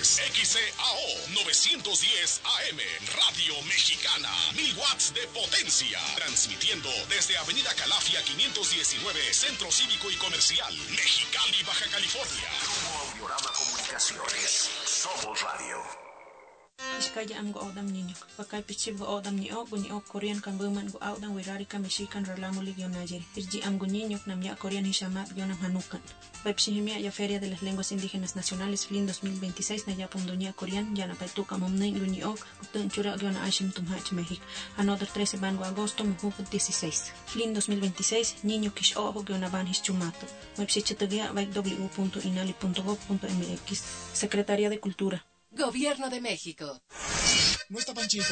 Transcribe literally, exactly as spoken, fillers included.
es X C A O novecientos diez A M, Radio Mexicana, mil watts de potencia, transmitiendo desde Avenida Calafia quinientos diecinueve, Centro Cívico y Comercial, Mexicali, Baja California. Grupo Audiorama Comunicaciones, somos radio. Iskaya am go odam ninyo. Pakay pichib go odam ni o, guni o Korean kan buman go odam wirari ka Mexican ralamuli gyo Nigeria. Irji am go ninyo nam ya Korean hishamat gyo nam hanukan. Pepsihimia ya Feria de las Lenguas Indígenas Nacionales F L I N dos mil veintiséis na ya pundonia Korean ya na paituka momnay guni o kutun chura gyo na Aishim tumhach México. Another trece bango agosto muhuk dieciséis. F L I N dos mil veintiséis niño kish ojo gyo na ban hischumato. Websichitagia w w w punto inali punto gov punto m x. Secretaría de Cultura. Gobierno de México. No está Panchito.